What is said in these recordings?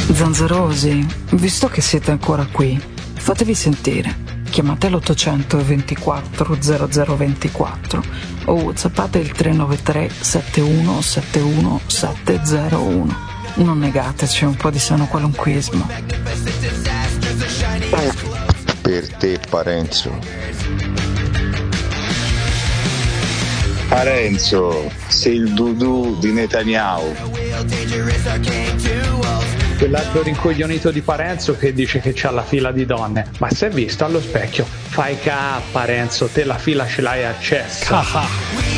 Zanzerosi, visto che siete ancora qui, fatevi sentire. Chiamate l'800 24 0024 o whatsappate il 393 71 71 701. Non negateci un po' di sano qualunquismo. Per te, Parenzo. Parenzo, sei il Dudu di Netanyahu. Quell'altro rincoglionito di Parenzo che dice che c'ha la fila di donne. Ma si è visto allo specchio? Fai ca, Parenzo, te la fila ce l'hai accesso. Caca.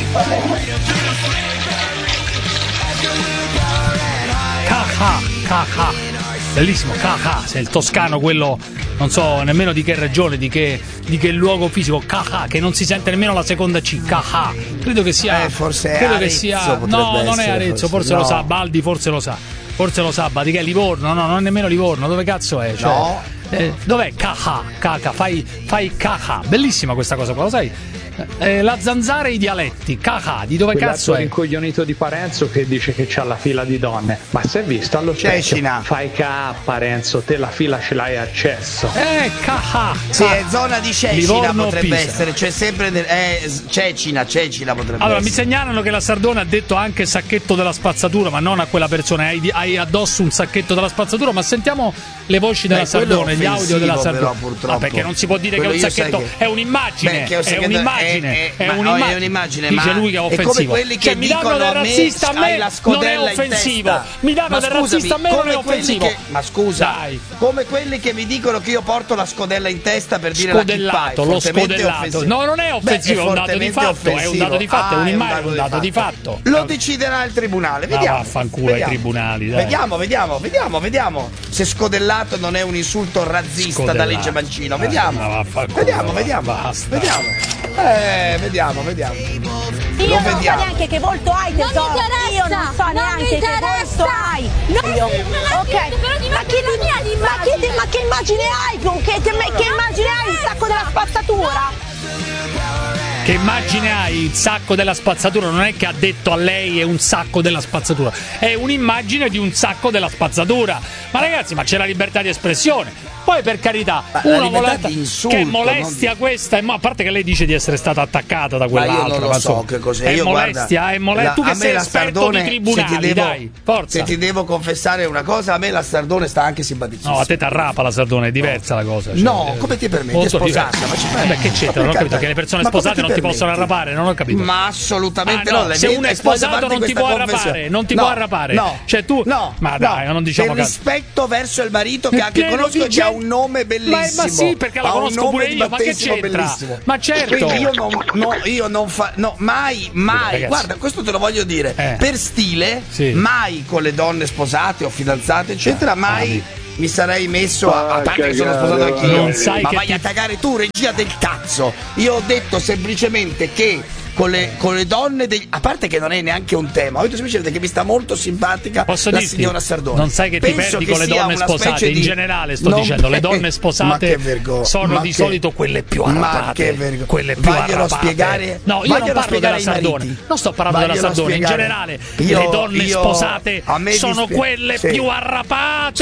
Caca. Bellissimo, caca. Sei il toscano, quello non so nemmeno di che regione, di che luogo fisico. Caca, che non si sente nemmeno la seconda C. Caca. Credo che sia. Forse è credo Arezzo, che sia. No, non è Arezzo, forse no. Lo sa. Baldi forse lo sa. Forse lo sa, di che è Livorno? No, non è nemmeno Livorno, dove cazzo è? Cioè, no. Dov'è? Caca, fai caca. Bellissima questa cosa qua, lo sai? La zanzara e i dialetti, caca, di dove cazzo è? Rincoglionito di Parenzo che dice che c'ha la fila di donne. Ma si è visto allo specchio? Cecina. Fai ca, Parenzo, te la fila ce l'hai accesso. Caca. Sì, è zona di Cecina, Livorno, potrebbe Pisa. essere, cioè sempre Cecina potrebbe Allora, essere. mi segnalano che la Sardone ha detto anche sacchetto della spazzatura, ma non a quella persona, hai addosso un sacchetto della spazzatura, ma sentiamo le voci della Sardone, gli audio della Sardone. Però, purtroppo. Perché non si può dire che un sacchetto è un'immagine, è un'immagine, dice ma lui che è è come offensivo. quelli che mi danno del razzista a me non è offensivo. Mi danno del razzista a me non è offensivo. Ma scusa, dai. come quelli che mi dicono che io porto la scodella in testa per dire scodellato, la lo scodellato. No, non è offensivo, è un dato di fatto, è un dato di fatto, è un'immagine, un dato di fatto. Lo deciderà il tribunale, vediamo. Vaffanculo ai tribunali, dai. Vediamo se scodellato non è un insulto razzista da legge Mancino. Vediamo. Vediamo. Io non so neanche che volto hai, tesoro. Io non so neanche che volto hai. Ma che immagine hai? Che immagine hai il sacco della spazzatura? Che immagine hai il sacco della spazzatura? Non è che ha detto a lei è un sacco della spazzatura, è un'immagine di un sacco della spazzatura. Ma ragazzi, ma c'è la libertà di espressione. Poi per carità, uno insulto, che molestia questa, a parte che lei dice di essere stata attaccata da quell'altra, ma io non lo so che cos'è. È molestia, tu che sei esperto Sardone, di tribunali, dai, forza. Se ti devo confessare una cosa, a me la Sardone sta anche simpaticissima. No, a te t'arrapa la Sardone, è diversa la cosa. Cioè, no, come ti permetti di sposarsi? Che c'entra? Non ho capito, che le persone sposate non ti possono arrapare, non ho capito. Ma assolutamente no. Se uno è sposato non ti può arrapare, non ti può arrapare. No. Cioè tu, ma dai, non diciamo per rispetto verso il marito che anche conosco, che ha un nome bellissimo. Ma sì, perché la conosco pure io, ma che c'entra? Bellissimo. Ma certo. Quindi io non mai, ragazzi, guarda, questo te lo voglio dire, per stile, sì, mai con le donne sposate o fidanzate, eccetera, mai mi sarei messo a parte che sono sposato anch'io. Non sai ma che vai a cagare tu, regia del cazzo. Io ho detto semplicemente che con le donne a parte che non è neanche un tema, ho detto semplicemente che mi sta molto simpatica la signora Sardone. Non sai che ti perdi con le donne sposate in generale, sto dicendo, le donne sposate sono di solito quelle più arrapate. Ma che vergogna. Quelle più arrapate. Spiegare, no, io non parlo della Sardone, non sto parlando della Sardone, in generale le donne sposate sono quelle più arrapate.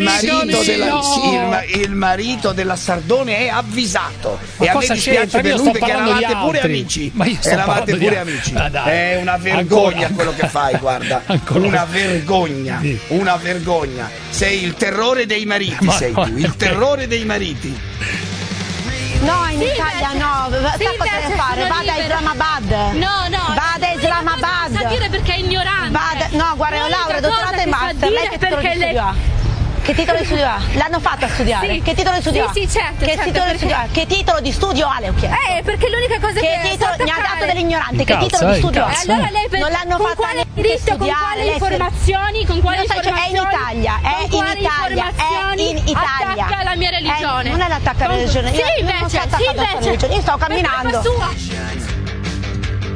Il marito della Sardone è avvisato, e a me dispiace per lui perché eravate pure amici. Eravate pure amici. È una vergogna quello che fai, guarda. Una vergogna. Sei il terrore dei mariti, sei tu, il terrore dei mariti. No, in Italia no, sa cosa deve fare? Vada a Islamabad. Vada a Islamabad. Sa dire perché è ignorante. No, guarda, laurea, dottorato e master. Lei che titolo di studio ha? Che titolo di studio ha? L'hanno fatto a studiare? Sì. Che titolo di studio ha? Sì, certo. Che titolo di studio ha, le ho chiesto? Perché l'unica cosa che mi ha dato dell'ignorante. Che titolo di studio ha? Allora lei non l'hanno con fatta quale neanche diritto, con studiare, quali informazioni, con quali informazioni? È in Italia, attacca la mia religione. Non è l'attacca alla religione. Sì, invece. Io sto camminando.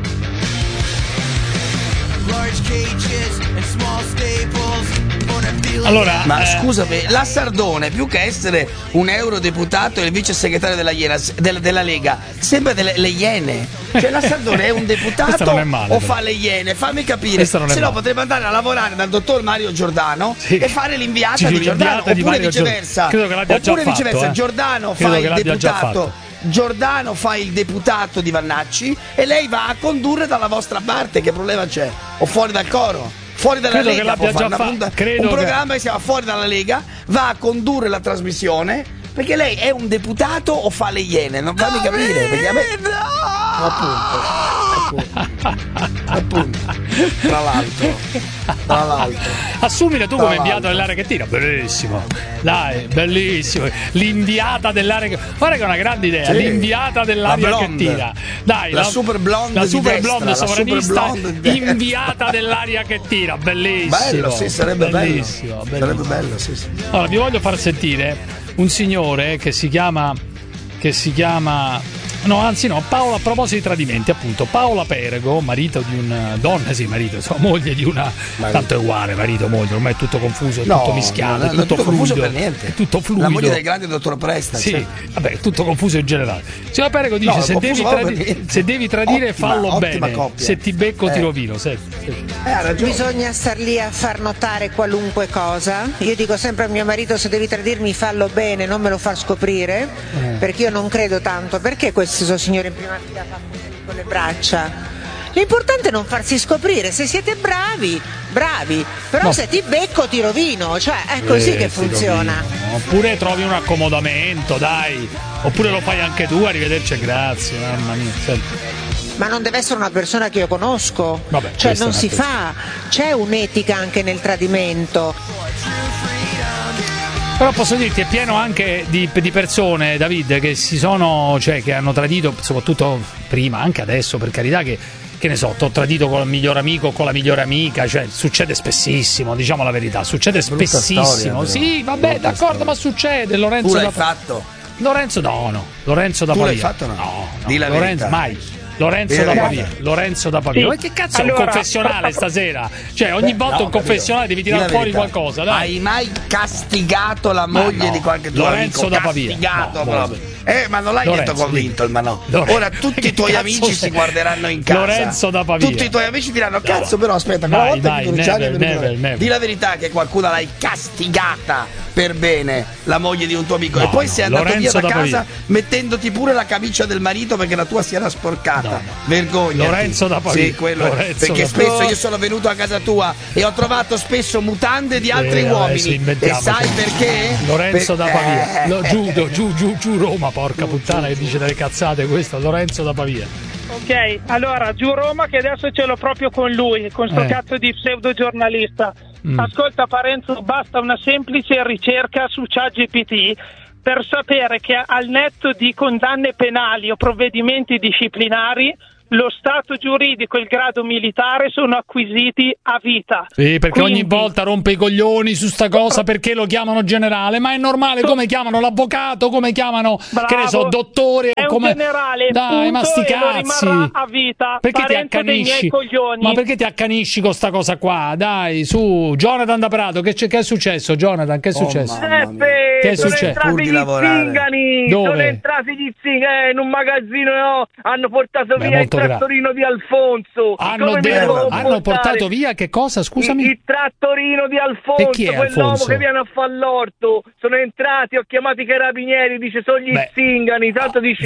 Large cages and small staples, born a field Allora, ma scusami, la Sardone, più che essere un eurodeputato e il vice segretario della Lega, sembra le Iene. Cioè la Sardone è un deputato o fa le Iene? Fammi capire. Se no potrebbe andare a lavorare dal dottor Mario Giordano e fare l'inviata di Giordano, oppure viceversa. Giordano fa il deputato. Giordano fa il deputato di Vannacci e lei va a condurre dalla vostra parte. Che problema c'è? O fuori dal coro? Fuori dalla Lega può fare un programma che si chiama Fuori dalla Lega, va a condurre la trasmissione, perché lei è un deputato o fa le Iene? Non fammi capire, perché a me appunto. Tra l'altro assumile tu come inviato dell'area che tira. Bellissimo, dai, bellissimo. L'inviata dell'area che... Guarda che è una grande idea, sì. L'inviata dell'area che tira. Dai, la super blonde, sovranista, inviata dell'aria che tira. Bellissimo. Bello, sì, sarebbe bellissimo. Sarebbe bello, sì. Allora, vi voglio far sentire un signore che si chiama Paola, a proposito di tradimenti, appunto, Paola Perego, marito di una donna, moglie di una, tanto è uguale, marito, moglie, ormai è tutto confuso, è tutto mischiato, è tutto confuso per niente. È tutto fluido. La moglie del grande dottor Presta. Sì, vabbè, è tutto confuso in generale. Signora Perego dice: se devi tradire, fallo bene. Coppia. Se ti becco ti rovino. Bisogna star lì a far notare qualunque cosa. Io dico sempre a mio marito: se devi tradirmi, fallo bene, non me lo far scoprire, perché io non credo tanto. Perché questo signore in prima fila fa così con le braccia? L'importante è non farsi scoprire. Se siete bravi, però se ti becco ti rovino, cioè è così che funziona. Oppure trovi un accomodamento, dai, oppure lo fai anche tu, arrivederci e grazie, mamma mia. Ma non deve essere una persona che io conosco. Vabbè, cioè non si fa, c'è un'etica anche nel tradimento. Però posso dirti, è pieno anche di persone, David, che che hanno tradito, soprattutto prima, anche adesso, per carità, che ne so, t'ho tradito con il miglior amico o con la migliore amica, cioè succede spessissimo, diciamo la verità, succede spessissimo. Storia, sì, vabbè, d'accordo, ma succede. Lorenzo tu l'hai fatto? Lorenzo no. Lorenzo da Pavia. Tu l'hai fatto no? No. Di la Lorenzo verità. Mai. Lorenzo da Pavia. Ma che cazzo è un confessionale stasera? Cioè ogni volta un confessionale devi tirare fuori qualcosa, dai. Hai mai castigato la moglie di qualche tuo Lorenzo amico? da Pavia. Castigato proprio. Ma non l'hai detto convinto il no. Ora tutti i tuoi amici si guarderanno in casa. Lorenzo da Pavia. Tutti i tuoi amici diranno: cazzo, però aspetta, never. Di la verità che qualcuno l'hai castigata per bene, la moglie di un tuo amico, e poi sei andato via da casa mettendoti pure la camicia del marito perché la tua si era sporcata. Vergogna. Lorenzo da Pavia. Sì, quello perché spesso io sono venuto a casa tua e ho trovato spesso mutande di altri uomini. E sai perché? Lorenzo da Pavia. Giù Roma, porca puttana, che dice delle cazzate questo. Lorenzo da Pavia. Ok, allora giù Roma, che adesso ce l'ho proprio con lui, con sto cazzo di pseudo giornalista. Ascolta Parenzo, basta una semplice ricerca su ChatGPT per sapere che al netto di condanne penali o provvedimenti disciplinari, lo stato giuridico e il grado militare sono acquisiti a vita. Sì, perché ogni volta rompe i coglioni su sta cosa, perché lo chiamano generale, ma è normale, come chiamano l'avvocato, come chiamano, che ne so, dottore, è come... un generale, dai, ma sti cazzi, a vita. Perché ti accanisci? Ma perché ti accanisci con sta cosa qua? Dai, su, Jonathan da Prato, che è successo, Jonathan? Che è successo? Che è successo? Pur di lavorare. Sono entrati gli zingani in un magazzino, hanno portato via il trattorino di Alfonso. Hanno portato via che cosa, scusami? Il trattorino di Alfonso, e chi è quell'uomo Alfonso? che viene a far l'orto. Sono entrati, ho chiamato i carabinieri, dice sono gli zingani, tanto dice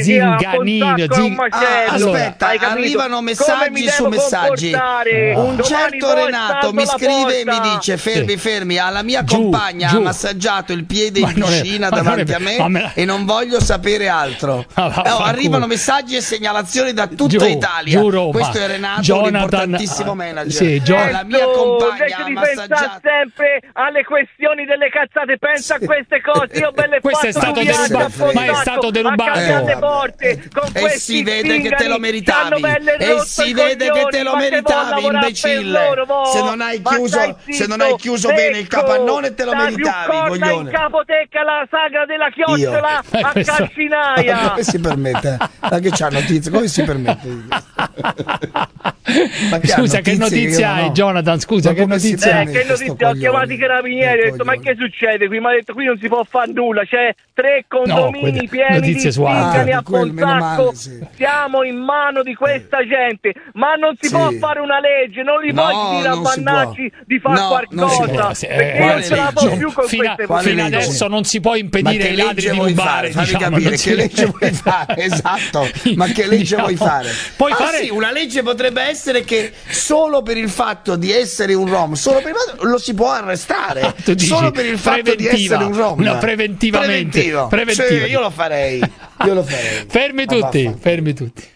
aspetta, arrivano messaggi su messaggi. Un certo Renato mi scrive e mi dice: fermi, alla mia compagna ha massaggiato il piede in piscina davanti a me e non voglio sapere altro. Arrivano messaggi e segnalazioni da tutta Italia. Questo è Renato, Jonathan, l'importantissimo manager. Sì, la mia compagna ha massaggiato sempre alle questioni delle cazzate, pensa a queste cose. Io questo è stato derubato, ma è stato derubato. E si vede che te lo meritavi. E si vede che te lo meritavi, imbecille. Se non hai chiuso bene il capannone, te lo meritavi, coglione. In capoteca la sagra della chiocciola a Calcinaia. Come si permette? Ma che c'ha notizie? Come si permette? Scusa, che notizia hai, Jonathan? Scusa, che notizia hai? Che notizia? Ho chiamato i carabinieri, ho detto ma che succede qui? Mi ha detto qui non si può fare nulla, c'è 3 condomini pieni di zingari a Pontacco, siamo in mano di questa gente, ma non si può fare una legge, non li puoi dire a Bannacci di fare qualcosa, perché io non ce la posso più con queste cose. Fino adesso non si può impedire ai ladri di rubare, fammi capire che legge vuoi fare, esatto, ma che legge vuoi fare? Sì, una legge potrebbe essere che solo per il fatto di essere un rom, solo per il fatto lo si può arrestare, solo per il fatto di essere un rom. No, preventivamente. Sì, io lo farei. Fermi tutti.